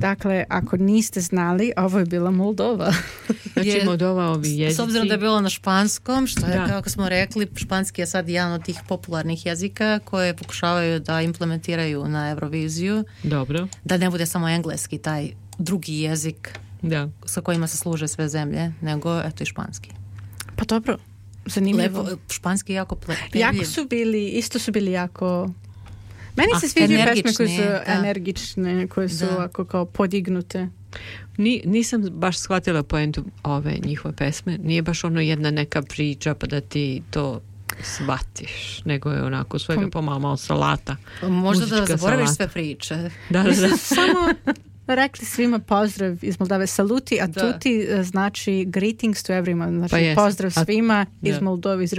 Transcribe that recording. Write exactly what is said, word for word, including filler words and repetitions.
Dakle, ako niste znali, ovo je bila Moldova. Znači Je- Moldova ovi jezici. S obzirom da je bilo na španskom, što je, Da. kako smo rekli, španski je sad jedan od tih popularnih jezika koje pokušavaju da implementiraju na Euroviziju, Dobro, da ne bude samo engleski, taj drugi jezik da. sa kojima se služe sve zemlje, nego eto i španski. Pa dobro, zanimljivo. Lepo, španski je jako ple, Jako pevljiv. su bili, isto su bili jako... Meni A, se sviđaju pesme energični, koje su da. energične, koje su Da. ako kao podignute. Ni, nisam baš shvatila poentu ove njihove pesme. Nije baš ono jedna neka priča pa da ti to shvatiš, nego je onako svega pomalo malo salata. Možda da Muzička zaboraviš salata. sve priče. Da, da, Mi da. smo samo rekli svima pozdrav iz Moldave. Saluti, a Da. tuti znači greetings to everyone. Znači Pa jest. pozdrav A- svima iz da. Moldove, iz